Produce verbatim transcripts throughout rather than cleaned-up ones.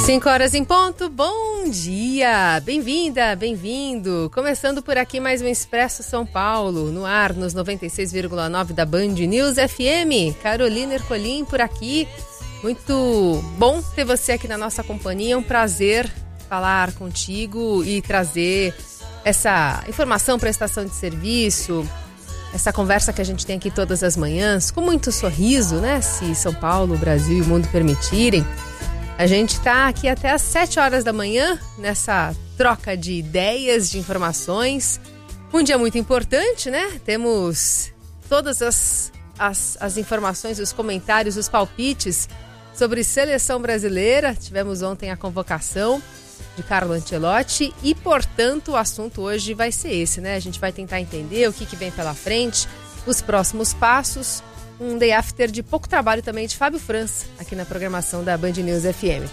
Cinco horas em ponto, bom dia, bem-vinda, bem-vindo. Começando por aqui mais um Expresso São Paulo, no ar, nos noventa e seis vírgula nove da Band News F M. Carolina Ercolim por aqui, muito bom ter você aqui na nossa companhia, é um prazer falar contigo e trazer essa informação, prestação de serviço, essa conversa que a gente tem aqui todas as manhãs, com muito sorriso, né? Se São Paulo, o Brasil e o mundo permitirem. A gente está aqui até às sete horas da manhã, nessa troca de ideias, de informações. Um dia muito importante, né? Temos todas as, as, as informações, os comentários, os palpites sobre seleção brasileira. Tivemos ontem a convocação de Carlo Ancelotti e, portanto, o assunto hoje vai ser esse, né? A gente vai tentar entender o que, que vem pela frente, os próximos passos. Um day after de pouco trabalho também de Fábio França, aqui na programação da Band News F M.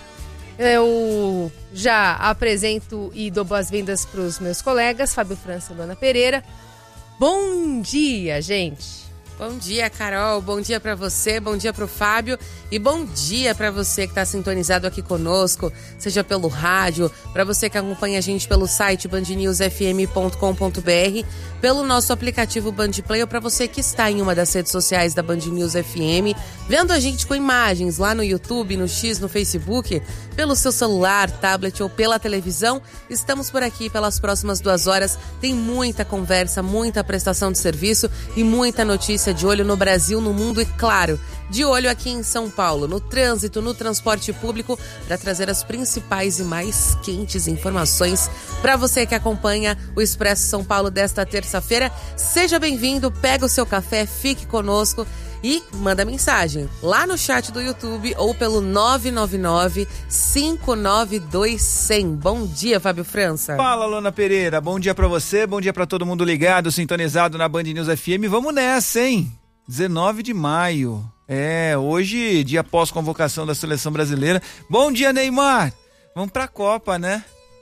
Eu já apresento e dou boas-vindas para os meus colegas, Fábio França e Luana Pereira. Bom dia, gente! Bom dia, Carol. Bom dia para você, bom dia para o Fábio e bom dia para você que está sintonizado aqui conosco, seja pelo rádio, para você que acompanha a gente pelo site band news f m ponto com ponto b r, pelo nosso aplicativo Bandplay ou para você que está em uma das redes sociais da Band News F M, vendo a gente com imagens lá no YouTube, no X, no Facebook, pelo seu celular, tablet ou pela televisão. Estamos por aqui pelas próximas duas horas. Tem muita conversa, muita prestação de serviço e muita notícia de olho no Brasil, no mundo e, claro, de olho aqui em São Paulo, no trânsito, no transporte público, para trazer as principais e mais quentes informações para você que acompanha o Expresso São Paulo desta terça-feira. Seja bem-vindo, pega o seu café, fique conosco e manda mensagem lá no chat do YouTube ou pelo nove nove nove, cinco nove dois, zero zero. Bom dia, Fábio França. Fala, Luana Pereira. Bom dia pra você, bom dia pra todo mundo ligado, sintonizado na Band News F M. Vamos nessa, hein? dezenove de maio. É, hoje, dia após convocação da seleção brasileira. Bom dia, Neymar. Vamos pra Copa, né?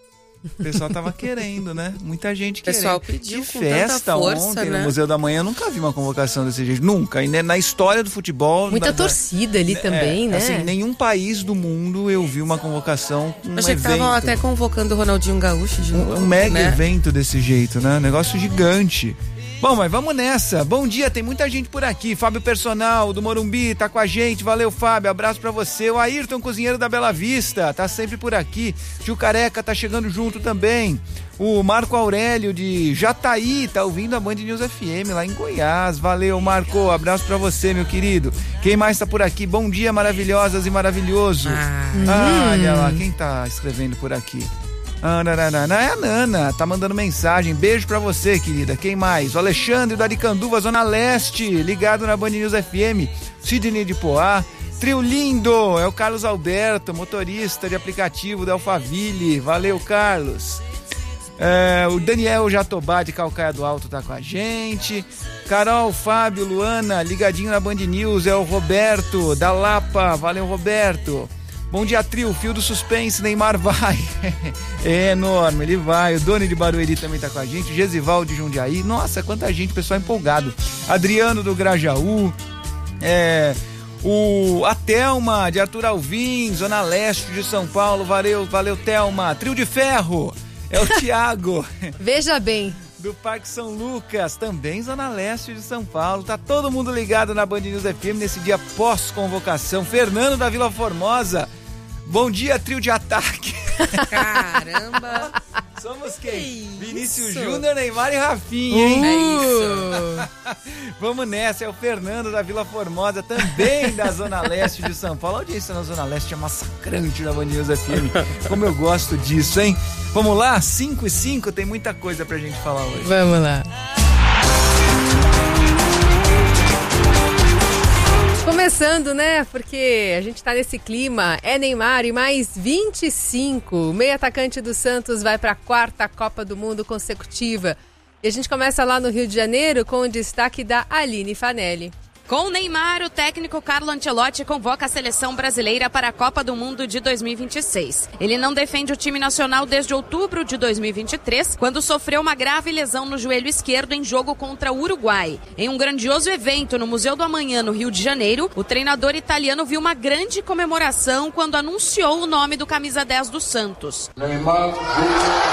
O pessoal tava querendo, né? Muita gente querendo. O pessoal pediu que com festa tanta força, ontem, né? No Museu da Manhã. Eu nunca vi uma convocação desse jeito. Nunca. E na história do futebol... Muita da, torcida ali é, também, né? Assim, nenhum país do mundo eu vi uma convocação, um Achei evento. que estavam até convocando o Ronaldinho Gaúcho de novo, Um, um mega né? evento desse jeito, né? Um negócio gigante. Bom, mas vamos nessa. Bom dia, tem muita gente por aqui. Fábio Personal, do Morumbi, tá com a gente. Valeu, Fábio. Abraço pra você. O Ayrton, cozinheiro da Bela Vista, tá sempre por aqui. Tio Careca tá chegando junto também. O Marco Aurélio, de Jataí, tá ouvindo a Band News F M lá em Goiás. Valeu, Marco. Abraço pra você, meu querido. Quem mais tá por aqui? Bom dia, maravilhosas e maravilhoso. Ah. Ah, olha lá, quem tá escrevendo por aqui? Ah, nanana, é a Nana, tá mandando mensagem. Beijo pra você, querida. Quem mais? O Alexandre do Aricanduva, Zona Leste, ligado na Band News F M. Sidney de Poá. Trio lindo, é o Carlos Alberto, motorista de aplicativo da Alphaville. Valeu, Carlos. É, o Daniel Jatobá de Calcaia do Alto tá com a gente. Carol, Fábio, Luana, ligadinho na Band News. É o Roberto da Lapa. Valeu, Roberto. Bom dia, trio, fio do suspense, Neymar vai. É enorme, ele vai. O Doni de Barueri também tá com a gente. O Gesival de Jundiaí. Nossa, quanta gente, pessoal empolgado. Adriano do Grajaú. É, o, a Thelma de Arthur Alvim, Zona Leste de São Paulo. Valeu, valeu, Thelma. Trio de ferro. É o Thiago. Veja bem. Do Parque São Lucas, também Zona Leste de São Paulo. Tá todo mundo ligado na Band News F M nesse dia pós-convocação. Fernando da Vila Formosa. Bom dia, trio de ataque. Caramba. Somos quem? Que Vinícius isso? Júnior, Neymar e Rafinha, hein? Uh. É isso. Vamos nessa, é o Fernando da Vila Formosa, também da Zona Leste de São Paulo. A audiência na Zona Leste é massacrante na Band News F M. Como eu gosto disso, hein? Vamos lá? cinco e cinco, tem muita coisa pra gente falar hoje. Vamos lá. Começando, né? Porque a gente tá nesse clima. É Neymar e mais vinte e cinco. O meio atacante do Santos vai para a quarta Copa do Mundo consecutiva. E a gente começa lá no Rio de Janeiro com o destaque da Aline Fanelli. Com Neymar, o técnico Carlo Ancelotti convoca a seleção brasileira para a Copa do Mundo de dois mil e vinte e seis. Ele não defende o time nacional desde outubro de dois mil e vinte e três, quando sofreu uma grave lesão no joelho esquerdo em jogo contra o Uruguai. Em um grandioso evento no Museu do Amanhã, no Rio de Janeiro, o treinador italiano viu uma grande comemoração quando anunciou o nome do camisa dez do Santos. Neymar Júnior